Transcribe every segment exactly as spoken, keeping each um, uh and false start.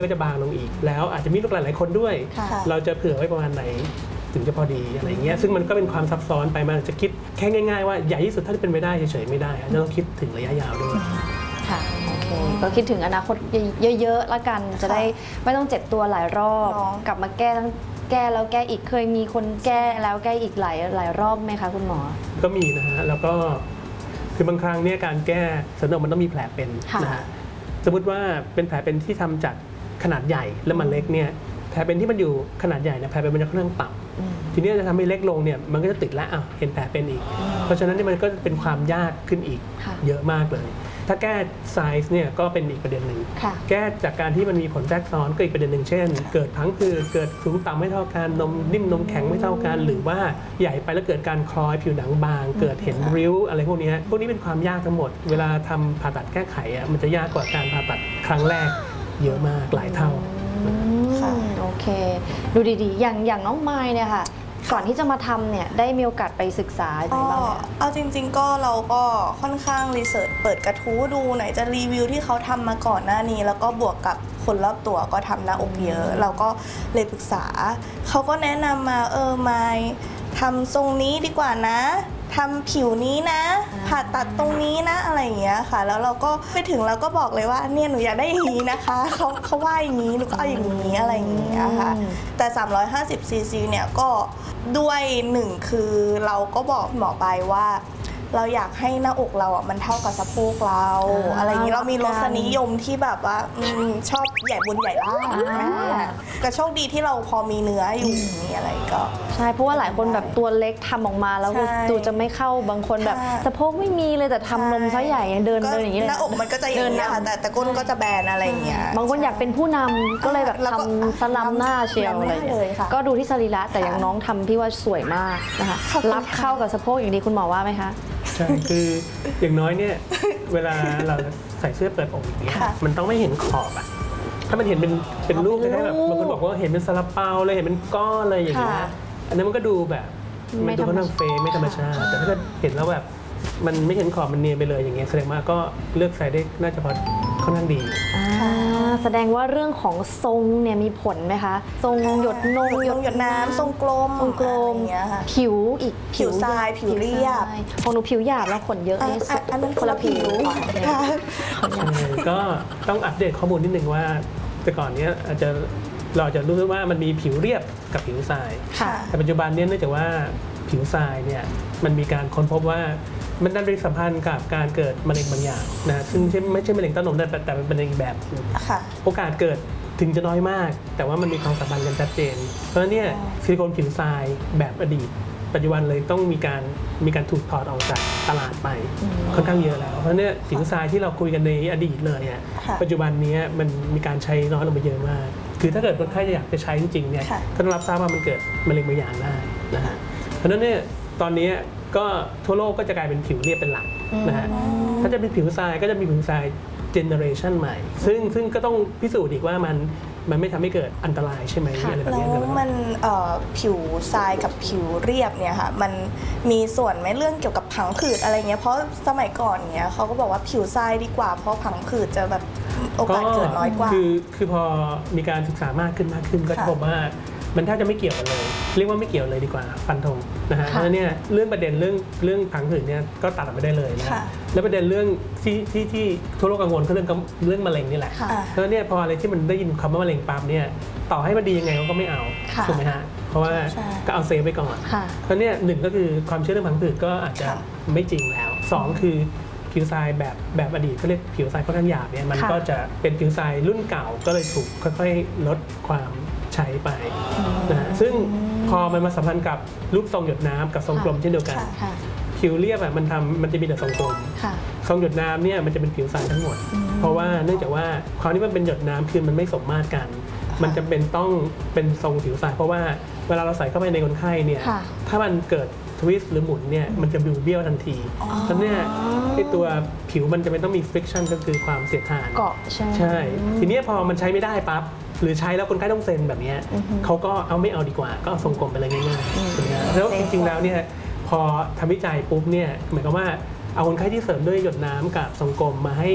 ก็จะบางลงอีกแล้วอาจจะมีลูกหลายๆคนด้วยเราจะเผื่อไว้ประมาณไหนถึงจะพอดีอะไรเงี้ยซึ่งมันก็เป็นความซับซ้อนไปมันจะคิดแค่ง่ายๆว่าใหญ่ที่สุดถ้าจะเป็นไปได้เฉยๆไม่ได้จะต้องคิดถึงระยะยาวด้วยค่ะโอเคก็คิดถึงอนาคตเยอะๆละกันจะได้ไม่ต้องเจ็บตัวหลายรอบกลับมาแก้ทั้งแก้แล้วแก้อีกเคยมีคนแก้แล้วแก้อีกหลายหลายรอบไหมคะคุณหมอก็มีนะฮะแล้วก็คือบางครั้งเนี่ยการแก้ส่วนใหญ่มันต้องมีแผลเป็นนะฮะสมมติว่าเป็นแผลเป็นที่ทำจากขนาดใหญ่แล้วมันเล็กเนี่ยแผลเป็นที่มันอยู่ขนาดใหญ่เนี่ยแผลเป็นมันจะค่อนข้างต่ำทีนี้จะทำให้เล็กลงเนี่ยมันก็จะติดแล้วอ้าวเห็นแผลเป็นอีกเพราะฉะนั้นนี่มันก็เป็นความยากขึ้นอีกเยอะมากเลยถ้าแก้ไซส์เนี่ยก็เป็นอีกประเด็นหนึ่งแก้จากการที่มันมีผลแทรกซ้อนก็อีกประเด็นหนึ่งเช่นเกิดพังผืดเกิดสูงต่ำไม่เท่ากันนมนิ่มนมแข็งไม่เท่ากันหรือว่าใหญ่ไปแล้วเกิดการคล้อยผิวหนังบางเกิดเห็นริ้วอะไรพวกนี้พวกนี้เป็นความยากทั้งหมดเวลาทำผ่าตัดแก้ไขอ่ะมันจะยากกว่าการผ่าตัดครั้งแรกเยอะมากหลายเท่าโอเคดูดีๆอย่างอย่างน้องไม้เนี่ยค่ะก่อนที่จะมาทำเนี่ยได้มีโอกาสไปศึกษาอะไรบ้างเอาจริงๆก็เราก็ค่อนข้างรีเสิร์ชเปิดกระทู้ดูไหนจะรีวิวที่เขาทำมาก่อนหน้านี้แล้วก็บวกกับคนรอบตัวก็ทำหน้าอกเยอะเราก็เลยปรึกษาเขาก็แนะนำมาเออไม้ทำทรงนี้ดีกว่านะทำผิวนี้นะผ่าตัดตรงนี้นะอะไรอย่างเงี้ยค่ะแล้วเราก็ไปถึงเราก็บอกเลยว่าเนี่ยหนูอยากได้อย่างนี้นะคะเขาเขาว่าอย่างนี้หนูก็เอาอย่างนี้อะไรอย่างเงี้ยค่ะแต่สามร้อยห้าสิบซีซีเนี่ยก็ด้วยหนึ่งคือเราก็บอกหมอไปว่าเราอยากให้หน้าอกเราอ่ะมันเท่ากับสะโพกเราอะไรอย่างนี้เรามีรสนิยมที่แบบว่าชอบใหญ่บนใหญ่ล่างก็โชคดีที่เราพอมีเนื้ออยู่นี่อะไรก็ใช่เพราะว่าหลายคนแบบตัวเล็กทำออกมาแล้วดูจะไม่เข้าบางคนแบบสะโพกไม่มีเลยแต่ทำนมซะใหญ่เดินเดินอย่างนี้เลยหน้าอกมันก็จะเดินนะคะแต่แต่ก้นก็จะแบนอะไรอย่างเงี้ยบางคนอยากเป็นผู้นำก็เลยแบบทำสลัมหน้าเชียวอะไรเลยก็ดูที่สรีระแต่อย่างน้องทำพี่ว่าสวยมากนะคะรับเข้ากับสะโพกอย่างดีคุณหมอว่าไหมคะใช่คืออย่างน้อยเนี่ยเวลาเราใส่เสื้อเปิดอกอย่างเงี้ยมันต้องไม่เห็นขอบอะถ้ามันเห็นเป็นเป็นรูปคล้ายๆแบบบางคนบอกว่าเห็นเป็นซาลาเปาเลยเห็นเป็นก้อนเลยอย่างเงี้ยอันนั้นมันก็ดูแบบมันดูค่อนข้างเฟย์ไม่ธรรมชาติแต่ถ้าเกิดเห็นแล้วแบบมันไม่เห็นขอบมันเนียนไปเลยอย่างเงี้ยแสดงว่าก็เลือกใส่ได้น่าจะพอค่อนข้างดีแสดงว่าเรื่องของทรงเนี่ยมีผลไหมคะทรงหยดนมหยดน้ำทรงกลมทรงกลมผิวอีกผิวทรายผิวเรียบของหนูผิวหยาบแล้วขนเยอะนี่อันนั้นคนละผิวก็ต้องอัปเดตข้อมูลนิดนึงว่าแต่ก่อนนี้อาจจะเราจะรู้ว่ามันมีผิวเรียบกับผิวทรายแต่ปัจจุบันนี้เนื่องจากว่าผิวทรายเนี่ยมันมีการค้นพบว่ามันได้สัมพันธ์กับการเกิดมะเร็งบางอย่างนะซึ่งไม่ใช่มะเร็งเต้านมแต่แต่เป็นมะเร็งแบบโอกาสเกิดถึงจะน้อยมากแต่ว่ามันมีความสัมพันธ์กันชัดเจนเพราะฉะนั้นเนี่ยซิลิโคนผิวทรายแบบอดีตปัจจุบันเลยต้องมีการมีการถูกถอดออกจากตลาดไปค่อนข้างเยอะแล้วเพราะฉะนั้นผิวทรายที่เราคุยกันในอดีตเลยอ่ะปัจจุบันนี้มันมีการใช้น้อยลงไปเยอะมากคือถ้าเกิดคนไข้อยากจะใช้จริงๆเนี่ยก็ต้องรับทราบว่ามันเกิดมะเร็งบางอย่างได้นะฮะเพราะฉะนั้นเนี่ยตอนนี้ก็ทั่วโลกก็จะกลายเป็นผิวเรียบเป็นหลักนะฮะถ้าจะเป็นผิวทรายก็จะมีผิวทรายเจเนอเรชันใหม่ซึ่งซึ่งก็ต้องพิสูจน์อีกว่ามันมันไม่ทำให้เกิดอันตรายใช่ไหมอะไรแบบนี้แล้วมันผิวทรายกับผิวเรียบเนี่ยค่ะมันมีส่วนไหมเรื่องเกี่ยวกับผังผืดอะไรเงี้ยเพราะสมัยก่อนเนี่ยเขาก็บอกว่าผิวทรายดีกว่าเพราะผังผืดจะแบบโอกาสเกิดน้อยกว่าคือคือพอมีการศึกษามากขึ้นมากขึ้นก็จะพบว่ามันแทบจะไม่เกี่ยวกันเลยเรียกว่าไม่เกี่ยวเลยดีกว่าฟันธงนะฮะเพราะฉะนั้นเนี่ยเรื่องประเด็นเรื่องเรื่องผังผืดเนี่ยก็ตัดออกไปได้เลยนะแล้วประเด็นเรื่องที่ที่ที่ทั่วโลกกังวลก็เรื่องเรื่องมะเร็งนี่แหละเพราะฉะนั้นเนี่ยพออะไรที่มันได้ยินคำว่ามะเร็งปั๊บเนี่ยต่อให้มันดียังไงเขาก็ไม่เอาถูกไหมฮะเพราะว่าก็เอาเซฟไปก่อนเพราะเนี่ยหนึ่งก็คือความเชื่อเรื่องผังผืดก็อาจจะไม่จริงแล้วสองคือผิวทรายแบบแบบอดีตเขาเรียกผิวทรายค่อนข้างหยาบเนี่ยมันก็จะเป็นผิวทรายรุ่นเก่าก็เลยถูกค่อยๆลดความใช้ไปนะซึ่งพอมันมาสัมพันธ์กับรูปทรงหยดน้ำกับทรงกลมเช่นเดียวกันผิวเรียบอ่ะมันทำมันจะมีแต่ทรงกลมทรงหยดน้ำเนี่ยมันจะเป็นผิวทรายทั้งหมดเพราะว่าเนื่องจากว่าความที่มันเป็นหยดน้ำคือมันไม่สมมาตรกันมันจำเป็นต้องเป็นทรงผิวทรายเพราะว่าเวลาเราใส่เข้าไปในคนไข้เนี่ยถ้ามันเกิดทวิสต์หรือหมุนเนี่ยมันจะดูเบี้ยวทันทีเพราะเนี่ยไอตัวผิวมันจะเป็นต้องมี friction ก็คือความเสียดทานเกาะใช่ใช่ทีนี้พอมันใช้ไม่ได้ปั๊บหรือใช้แล้วคนไข้ต้องเซ็นแบบนี้เขาก็เอาไม่เอาดีกว่าก็เอาทรงกลมไปเลยง่ายๆถูกไหมแล้วจริงๆแล้วเนี่ยพอทำวิจัยปุ๊บเนี่ยหมายความว่าเอาคนไข้ที่เสริมด้วยหยดน้ำกับทรงกลมมาให้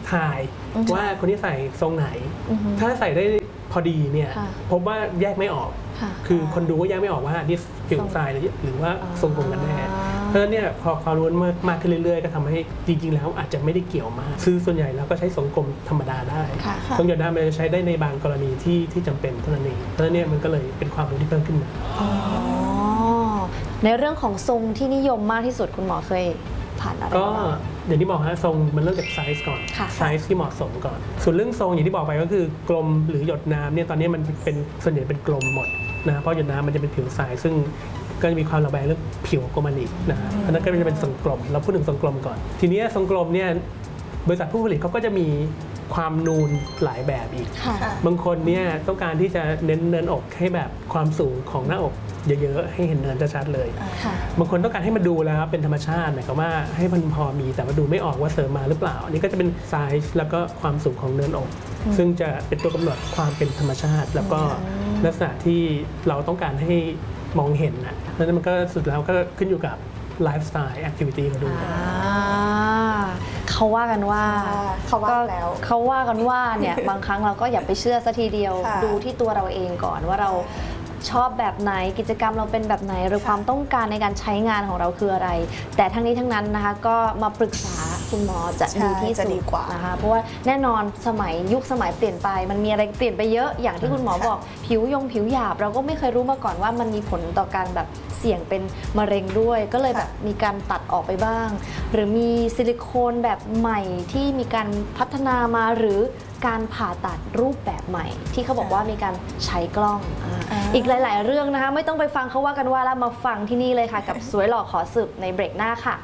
ถ่ายว่าคนที่ใส่ทรงไหนอือฮึถ้าใส่ได้พอดีเนี่ยค่ะพบว่าแยกไม่ออกค่ะคือคนดูก็แยกไม่ออกว่านี่ผิวทรายหรือว่าทรงผมกันแน่เพราะฉะนั้นเนี่ยพอความรู้มากมากขึ้นเรื่อยๆก็ทำให้จริงๆแล้วอาจจะไม่ได้เกี่ยวมากคือส่วนใหญ่เราก็ใช้ทรงกลมธรรมดาได้ค่ะทรงหยดน้ำมันจะใช้ได้ในบางกรณีที่ที่จำเป็นเท่านั้นเองเพราะฉะนั้นเนี่ยมันก็เลยเป็นความรู้ที่เพิ่มขึ้นมาอ๋อในเรื่องของทรงที่นิยมมากที่สุดคุณหมอเคยผ่านอะไรก็มาบ้างอย่างที่บอกฮะทรงมันเริ่มจากไซส์ก่อนค่ะไซส์ที่เหมาะสมก่อน ส่วนเรื่องทรงอย่างที่บอกไปก็คือกลมหรือหยดน้ำเนี่ยตอนนี้มันเป็นส่วนใหญ่เป็นกลมหมดนะเพราะหยดน้ำมันจะเป็นผิวทรายซึ่งก็จะมีความระแวงเรื่องผิวของมันอีกนะฮะอันนั้นก็จะเป็นทรงกลมเราพูดถึงทรงกลมก่อน ทีนี้ทรงกลมเนี่ยบริษัทผู้ผลิตเขาก็จะมีความนูนหลายแบบอีกค่ะบางคนเนี่ยต้องการที่จะเน้นเนินอกให้แบบความสูงของหน้าอกเยอะๆให้เห็นเนินชัดๆเลยค่ะบางคนต้องการให้มันดูแล้วเป็นธรรมชาติหมายความว่าให้มันพอมีแต่ว่าดูไม่ออกว่าเสริมมาหรือเปล่าอันนี้ก็จะเป็นไซส์แล้วก็ความสูงของเนินอก ซึ่งจะเป็นตัวกำหนดความเป็นธรรมชาติ แล้วก็ลักษณะที่เราต้องการให้มองเห็นนะแล้วนั้นมันก็สุดแล้วก็ขึ้นอยู่กับไลฟ์สไตล์แอคทิวิตี้เขาด้วยอ่าเขาว่ากันว่าเขาว่าก็แล้วเขาว่ากันว่าเนี่ย บางครั้งเราก็อย่าไปเชื่อซะทีเดียวค่ะดูที่ตัวเราเองก่อนว่าเราชอบแบบไหนกิจกรรมเราเป็นแบบไหนหรือความต้องการในการใช้งานของเราคืออะไร แต่ทั้งนี้ทั้งนั้นนะคะก็มาปรึกษาคุณหมอจะใช่ดีที่จะสุดีดกว่านะคะเพราะว่าแน่นอนสมัยยุคสมัยเปลี่ยนไป มันมีอะไรเปลี่ยนไปเยอะอย่างที่คุณหมอบอกผิวยงผิวหยาบเราก็ไม่เคยรู้มาก่อนว่ามันมีผลต่อการแบบเสี่ยงเป็นมะเร็งด้วย ก็เลยแบบมีการตัดออกไปบ้าง หรือมีซิลิโคนแบบใหม่ที่มีการพัฒนามาหรือการผ่าตัดรูปแบบใหม่ ที่เขาบอกว่ามีการใช้กล้องอ่าอ่าอีกหลาย ๆ เรื่องนะคะไม่ต้องไปฟังเขาว่ากันว่าแล้วมาฟังที่นี่เลยค่ะ กับสวยหล่อขอสืบในเบรกหน้าค่ะ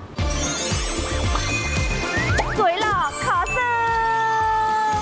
สวยหล่อขอสืบ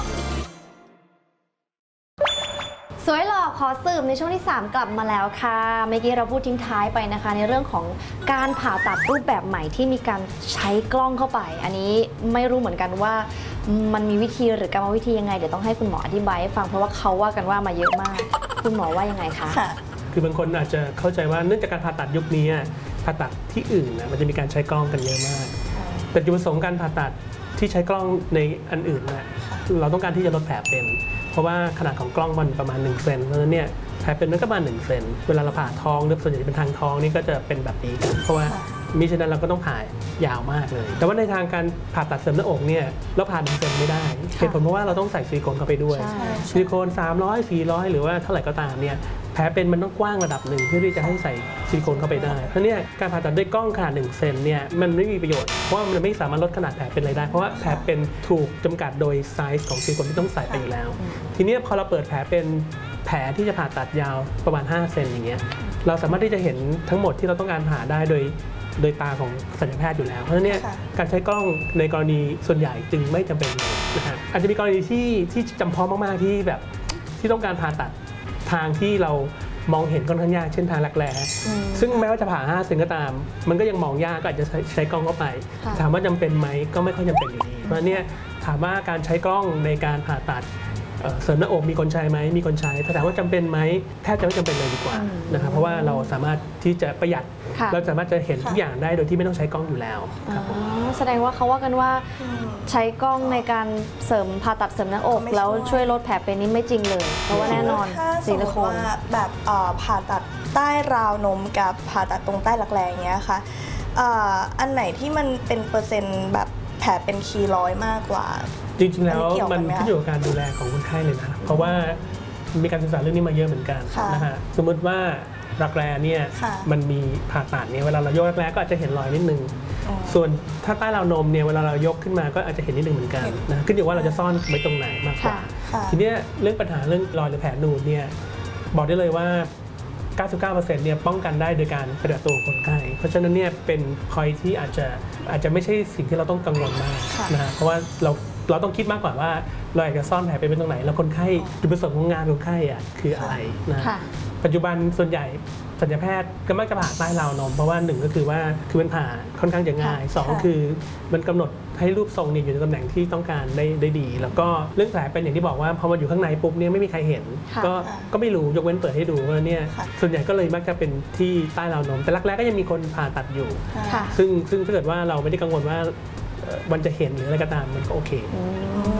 สวยหล่อขอสืบในช่วงที่สามกลับมาแล้วค่ะเมื่อกี้เราพูดทิ้งท้ายไปนะคะ ในเรื่องของการผ่าตัดรูปแบบใหม่ที่มีการใช้กล้องเข้าไป อันนี้ไม่รู้เหมือนกันว่ามันมีวิธีหรือกรรมวิธียังไงเดี๋ยวต้องให้คุณหมออธิบายให้ฟังเพราะว่าเขาว่ากันว่ามาเยอะมาก คุณหมอว่ายังไงคะค่ะคือบางคนอาจจะเข้าใจว่าเนื่องจากการผ่าตัดยุคนี้อะผ่าตัดที่อื่นนะมันจะมีการใช้กล้องกันเยอะมาก แต่จุดประสงค์การผ่าตัดที่ใช้กล้องในอันอื่นนะเราต้องการที่จะลดแผลเป็น เพราะว่าขนาดของกล้องมันประมาณหนึ่งเซนเพราะฉะนั้นเนี่ยแผลเป็นมันก็ประมาณหนึ่งเซนเวลาเราผ่าท้องหรือส่วนใหญ่เป็นทางท้องนี่ก็จะเป็นแบบนี้กันเพราะว่ามิฉะนั้นเราก็ต้องผ่ายาวมากเลย แต่ว่าในทางการผ่าตัดเสริมหน้าอกเนี่ยเราผ่าหนึ่งเซนไม่ได้เหตุผลเพราะว่าเราต้องใส่ซิลิโคนเข้าไปด้วยใช่ซิลิโคนสามร้อย สี่ร้อยหรือว่าเท่าไหร่ก็ตามเนี่ยแผลเป็นมันต้องกว้างระดับหนึ่งเพื่อที่จะให้ใส่ซิลิโคนเข้าไปได้เพราะเนี่ยการผ่าตัดด้วยกล้องขนาดหนึ่งเซนเนี่ยมันไม่มีประโยชน์เพราะว่ามันไม่สามารถลดขนาดแผลเป็นอะไรได้เพราะว่าแผลเป็นถูกจำกัดโดยไซส์ของซิลิโคนที่ต้องใส่ไปอยู่แล้ว ทีนี้พอเราเปิดแผลเป็นแผลที่จะผ่าตัดยาวประมาณห้าเซนอย่างเงี้ยเราสามารถที่จะเห็นทั้งหมดที่เราต้องการผ่าได้โดยโดยตาของศัลยแพทย์อยู่แล้วเพราะฉะนั้นเนี่ยค่ะการใช้กล้องในกรณีส่วนใหญ่จึงไม่จำเป็นเลยนะฮะอาจจะมีกรณีที่ที่จำเพาะมากๆที่แบบที่ต้องการผ่าตัดทางที่เรามองเห็นค่อนข้างยากเช่นทางหลักแร้ซึ่งแม้ว่าจะผ่าห้าเซนก็ตาม มันก็ยังมองยากก็อาจจะใช้ใช้กล้องเข้าไปค่ะถามว่าจำเป็นไหมก็ไม่ค่อยจำเป็นอยู่ดีเพราะฉะนั้นเนี่ยถามว่าการใช้กล้องในการผ่าตัดเอ่อเสริมหน้าอกมีคนใช้ไหมมีคนใช้ถ้าถามว่าจำเป็นไหมแทบจะไม่จำเป็นเลยดีกว่านะครับเพราะว่าเราสามารถที่จะประหยัดค่ะเราสามารถจะเห็นทุกอย่างได้โดยที่ไม่ต้องใช้กล้องอยู่แล้วครับผมอ๋อแสดงว่าเขาว่ากันว่าใช้กล้องในการเสริมผ่าตัดเสริมหน้าอกไม่ช่วยแล้วช่วยลดแผลเป็นนี่ไม่จริงเลย เพราะว่าแน่นอนถ้าสซิมมลิติโคนว่าแบบเอ่อผ่าตัดใต้ราวนมกับผ่าตัดตรงใต้รักแร้อย่างเงี้ยค่ะเอ่ออันไหนที่มันเป็นเปอร์เซ็นต์แบบแผลเป็นคีร้อยมากกว่าจริงๆแล้วอันนี้เกี่ยวกัมัน นไหมคะขึ้นอยู่กับการดูแลของคนไข้เลยนะเพราะว่ามีการศึกษาเรื่องนี้มาเยอะเหมือนกันค่ะนะฮะสมมติว่ารักแร้เนี่ยค่ะมันมีผ่าตัดเนี่ยเวลาเรายกรักแร้ก็อาจจะเห็นรอยนิดนึงอ๋อส่วนถ้าใต้ราวนมเนี่ยเวลาเรายกขึ้นมาก็อาจจะเห็นนิดนึงเหมือนกันนะขึ้นอยู่ว่าเราจะซ่อนไว้ตรงไหนมากกว่าค่ะค่ะทีเนี้ยเรื่องปัญหาเรื่องรอยหรือแผลนูนเนี่ยบอกได้เลยว่า เก้าสิบเก้าเปอร์เซ็นต์ เนี่ยป้องกันได้โดยการปฏิบัติตัวของคนไข้เพราะฉะนั้นเนี่ยเป็นพอยที่อาจจะอาจจะไม่ใช่สิ่งที่เราต้องกังวลมากค่ะนะฮะเพราะว่าเราเราต้องคิดมากกว่าว่าเราอยากจะซ่อนแผลเป็นไว้ตรงไหน แล้วคนไข้จุดประสงค์ของงานคนไข้อะคืออะไรนะค่ะปัจจุบันส่วนใหญ่ศัลยแพทย์ก็มักจะผ่าใต้ราวนมเพราะว่าหนึ่งก็คือว่าคือมันผ่าค่อนข้างจะง่ายสองค่ะคือมันกำหนดให้รูปทรงเนี่ยอยู่ในตำแหน่งที่ต้องการได้ได้ดี แล้วก็เรื่องแผลเป็นอย่างที่บอกว่าพอมาอยู่ข้างในปุ๊บเนี่ยไม่มีใครเห็นค่ะก็ก็ไม่รู้ยกเว้นเปิดให้ดูว่าเนี่ยค่ะส่วนใหญ่ก็เลยมักจะเป็นที่ใต้ราวนมแต่รักแร้ก็ยังมีคนผ่าตัดอยู่ค่ะซึ่งซึ่งถ้าเกิดว่าเราไม่ได้กังวลว่าเอ่อมันจะเห็นหรืออะไรก็ตามมันก็โอเคอืม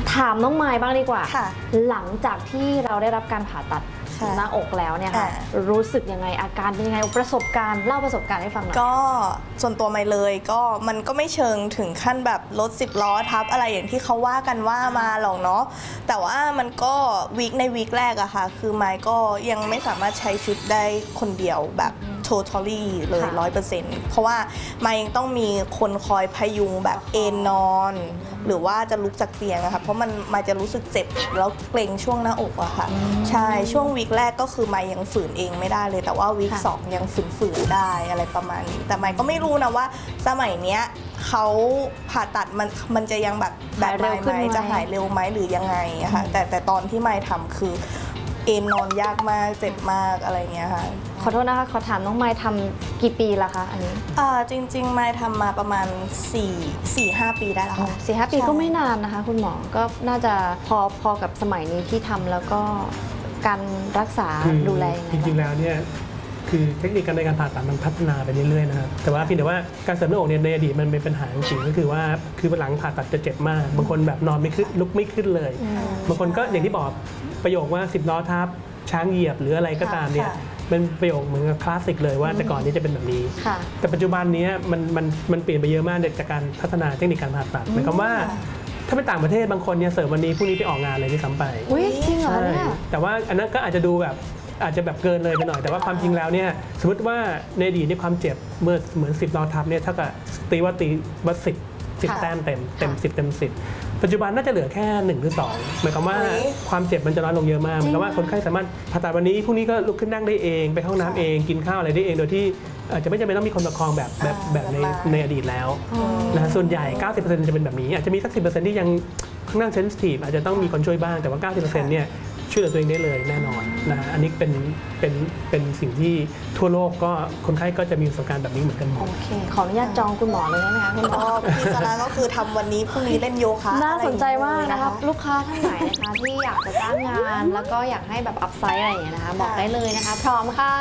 ถามน้องไม้บ้างดีกว่าค่ะหลังจากที่เราได้รับการผ่าตัดค่ะหน้าอกแล้วเนี่ยค่ะอ่ารู้สึกยังไงอาการเป็นยังไงประสบการณ์เล่าประสบการณ์ให้ฟังหน่อยก็ส่วนตัวไม่เลยก็มันก็ไม่เชิงถึงขั้นแบบรถสิบล้อทับอะไรอย่างที่เขาว่ากันว่ามาหรอกเนาะแต่ว่ามันก็วีคในวีคแรกอะค่ะคือไมค์ก็ยังไม่สามารถใช้ชุดได้คนเดียวแบบ totally เลยค่ะร้อยเปอร์เซ็นต์เพราะว่าไมค์ยังต้องมีคนคอยพยุงแบบเอนนอน หรือว่าจะลุกจากเตียงอะค่ะเพราะมันไมค์จะรู้สึกเจ็บแล้วเกร็งช่วงหน้าอกอะค่ะใช่ช่วงวีคแรกก็คือไมค์ยังฝืนเองไม่ได้เลยแต่ว่าวีคค่ะสองยังฝืนๆได้อะไรประมาณนี้แต่ไมค์ก็ไม่รู้นะว่าสมัยเนี้ยเขาผ่าตัดมันมันจะยังแบบแบบหายเร็วขึ้นไหมไหมจะหายเร็วไหมหรือยังไงอะค่ะแต่แต่ตอนที่ไมค์ทำคือเอนนอนยากมากเจ็บมากอะไรเงี้ยค่ะขอโทษนะคะขอถามน้องไม้ทำกี่ปีละคะอันนี้อ่าจริงๆไมค์ทำมาประมาณสี่ สี่ ห้าปีได้แล้วค่ะสี่ห้าปีใช่ก็ไม่นานนะคะ คุณหมอก็น่าจะพอพอกับสมัยนี้ที่ทำแล้วก็การรักษาคือดูแลยังไงจริงๆบ้างแล้วเนี่ยคือเทคนิคการในการผ่าตัดมันพัฒนาไปเรื่อยๆนะครับแต่ว่าเพียงแต่ว่าการเสริมหน้าอกเนี่ยในอดีตมันเป็นปัญหาจริงๆก็คือว่าคือหลังผ่าตัดจะเจ็บมากบางคนแบบนอนไม่ขึ้นลุกไม่ขึ้นเลยบางคนก็อย่างที่บอกประโยคว่าสิบล้อทับช้างเหยียบหรืออะไรก็ตามเนี่ยค่ะเป็นประโยคเหมือนกับคลาสสิกเลยว่าแต่ก่อนนี้จะเป็นแบบนี้ค่ะแต่ปัจจุบันนี้มันมันมันเปลี่ยนไปเยอะมากจากการพัฒนาเทคนิคการผ่าตัดหมายความว่าถ้าเป็นต่างประเทศบางคนเนี่ยเสริมวันนี้พรุ่งนี้ไปออกงานเลยที่ซ้ำไปอุ้ยจริงเหรอใช่เนี่ยแต่ว่าอันนั้นก็อาจจะดูแบบอาจจะแบบเกินเลยไปหน่อย แต่ว่าความจริงแล้วเนี่ยสมมติว่าในอดีตเนี่ยความเจ็บเมื่อเหมือนสิบล้อทับเนี่ยเท่ากับตีว่าตีว่าสิบสิบค่ะแต้มเต็มเต็มค่ะสิบเต็มสิบปัจจุบันน่าจะเหลือแค่หนึ่งหรือสองหมายความว่าเฮ้ยความเจ็บมันจะน้อยลงเยอะมากหมายความว่าคนไข้สามารถผ่าตัดวันนี้พรุ่งนี้ก็ลุกขึ้นนั่งได้เองไปเข้าห้องน้ำเองกินข้าวอะไรได้เองโดยที่อาจจะไม่จำเป็นต้องมีคนประคองแบบแบบแบบในในอดีตแล้วนะส่วนใหญ่ เก้าสิบเปอร์เซ็นต์ จะเป็นแบบนี้อาจจะมีสัก สิบเปอร์เซ็นต์ ที่ยังค่อนข้างเซนซิทีฟอาจจะต้องมีคนช่วยบ้างแต่ว่า เก้าสิบเปอร์เซ็นต์ เนี่ยช่วยเหลือตัวเองได้เลยแน่นอนนะฮะอันนี้เป็นเป็นเป็นสิ่งที่ทั่วโลกก็คนไข้ก็จะมีประสบการณ์แบบนี้เหมือนกันหมโอดเค ขออนุญาตจองคุณหมอเลยได้ไหมคะคุณหมก็อพี่สาระก็คือทำวันนี้พรุ่งนี้เล่นโยคะน่าสนใจมากอไรอย่งนะเงี้ยครับลูกค้าท่านไหนนะคะที่อยากจะจ้างงาน แล้วก็อยากให้แบบอัพไซด์อะไรอย่างเงี้ยนะคะบอกได้เลยนะคะ พร้อมค่ะ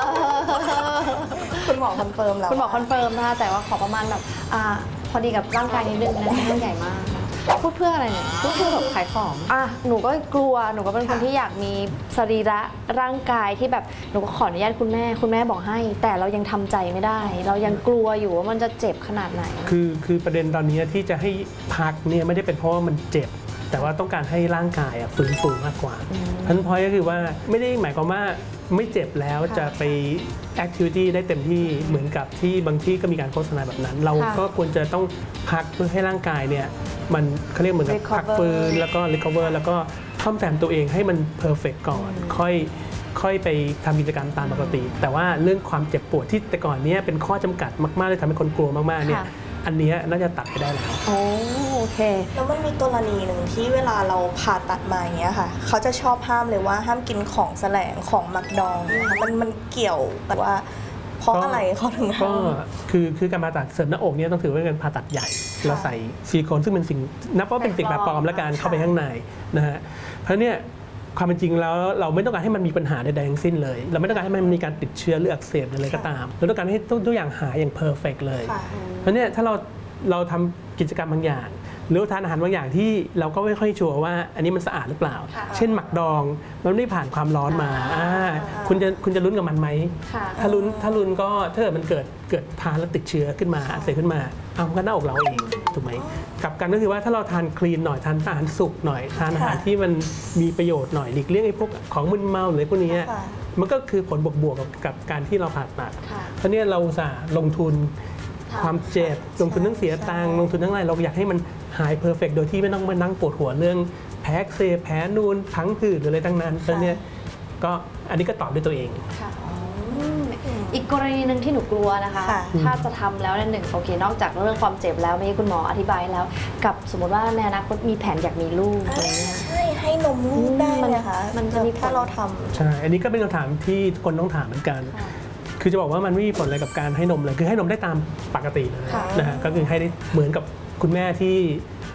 คุณหมอคอนเฟิร์มแล้วคุณหมอคอนเฟิร์มนะคะแต่ว่าขอประมาณแบบอ่าพอดีกับร่างกายนิดนึงนะเรื่องใหญ่มากค่ะพูดเพื่ออะไรเนี่ยพูดเพื่อแบบขายของอ่ะหนูก็กลัวหนูก็เป็นคนที่อยากมีสรีระร่างกายที่แบบหนูก็ขออนุญาตคุณแม่คุณแม่บอกให้ แต่เรายังทำใจไม่ได้ เรายังกลัวอยู่ว่ามันจะเจ็บขนาดไหนคือคือประเด็นตอนนี้ที่จะให้พักเนี่ยไม่ได้เป็นเพราะว่ามันเจ็บ แต่ว่าต้องการให้ร่างกายอะฟื้นฟูมากกว่าเพราะฉะนั้นพอยก็คือว่าไม่ได้หมายความว่าไม่เจ็บแล้วจะไปแอคทิวิตี้ได้เต็มที่เหมือนกับที่บางที่ก็มีการโฆษณาแบบนั้น เราค่ะก็ควรจะต้องพักเพื่อให้ร่างกายเนี่ยมันเขาเรียกเหมือนกับ Recover พักฟื้นแล้วก็ recover แล้วก็ซ่อมแซมตัวเองให้มัน perfect ก่อน ค่อยค่อยไปทำกิจกรรมตามปกติ แต่ว่าเรื่องความเจ็บปวดที่แต่ก่อนเนี้เป็นข้อจำกัดมากๆเลยทำให้คนกลัวมากๆเนี่ยค่ะอันเนี้ยน่าจะตัดไปได้แล้วโอ้โอเคแล้วมันมีกรณีหนึ่งที่เวลาเราผ่าตัดมาอย่างเงี้ยค่ะ เขาจะชอบห้ามเลยว่าห้ามกินของแสลงของหมักดองนะคะมันมันเกี่ยวแต่ว่าเพราะก็อะไรเขาถึงก็ห้ามคือคือการผ่าตัดเสริมหน้าอกเนี่ยต้องถือว่าเป็นผ่าตัดใหญ่ เราใส่ซิลิโคนซึ่งเป็นสิ่งนับว่าเป็นสิ่งแบบปลอมและการเข้าไปข้างในนะฮะเพราะเนี่ยความเป็นจริงแล้วเราไม่ต้องการให้มันมีปัญหาใดๆทั้งสิ้นเลย เราไม่ต้องการให้มันมีการติดเชื้อหรืออักเสบหรืออะไรก็ตาม เราต้องการให้ทุกทุกอย่างหายอย่างเพอร์เฟกเลยค่ะเพราะเนี่ยถ้าเราเราทำกิจกรรมบางอย่าง หรือทานอาหารบางอย่างที่เราก็ไม่ค่อยชัวร์ว่าอันนี้มันสะอาดหรือเปล่าค่ะเช่นหมักดองมันไม่ผ่านความร้อนมาอ่าคุณจะคุณจะลุ้นกับมันไหมค่ะถ้าลุ้นถ้าลุ้นก็ถ้าเกิดมันเกิดเกิดทานแล้วติดเชื้อขึ้นมาอักเสบขึ้นมาเอามันก็หน้าอกเราเองถูกไหมกลับกันก็คือว่าถ้าเราทานคลีนหน่อยทานอาหารสุกหน่อยทานอาหารค่ะที่มันมีประโยชน์หน่อยหลีกเลี่ยงไอ้พวกของมึนเมาหรือพวกนี้ค่ะมันก็คือผลบวกๆกับกับการที่เราผ่าตัดค่ะเพราะเนี่ยเราอุตสาห์ลงทุนค่ะความเจ็บลงทุนทั้งเสียตังค์ลงทุนทั้งอะไรเราอยากให้มันหายเพอร์เฟกโดยที่ไม่ต้องมานั่งปวดหัวเรื่องแพ้อักเสบแพ้นูนพังผืดหรืออะไรทั้งนั้นเพราะเนี่ยก็อันนี้ก็ตอบด้วยตัวเองค่ะอืมอีกกรณีหนึ่งที่หนูกลัวนะคะค่ะถ้าจะทำแล้วเนี่ยหนึ่งโอเค นอกจากเรื่องความเจ็บแล้วเมื่อกี้คุณหมออธิบายแล้ว กับสมมติว่าในอนาคตมีแผนอยากมีลูกอะไรเงี้ยใช่ให้นมลูกได้เลยค่ะมันจะมีผลถ้าเราทำใช่ อันนี้ก็เป็นคำถามที่ทุกคนต้องถามเหมือนกันค่ะคือจะบอกว่ามันไม่มีผลอะไรกับการให้นมเลย คือให้นมได้ตามปกติเลยค่ะนะฮะ ก็คือให้ได้เหมือนกับคุณแม่ที่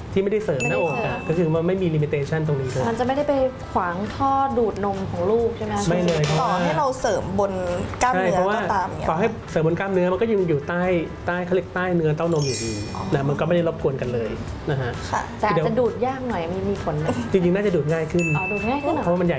ที่ไม่ได้เสริมหน้าอกไม่ได้เสริอะมก็คือมันไม่มีลิมิเ t ชันตรงนี้เลยมันจะไม่ได้ไปขวางท่อดูดนมของลูกใช่ไหมคะไม่เลยต่อให้เราเสริมบนกล้ามใช่เนื้อเพราะว่าก็ตามเนี่ยต่อให้เสริมบนกล้ามเนื้อมันก็ยังอยู่ใต้ใต้เขาเรียกใต้เนื้อเต้านมอยู่ดีนะมันก็ไม่ได้รบกวนกันเลยนะฮะค่ะแต่อาจจะดูดยากหน่อยมีมีผลไหมจริงๆน่าจะดูดง่ายขึ้นอ๋อดูดง่ายขึ้นเหรอเพราะว่ามันใหญ่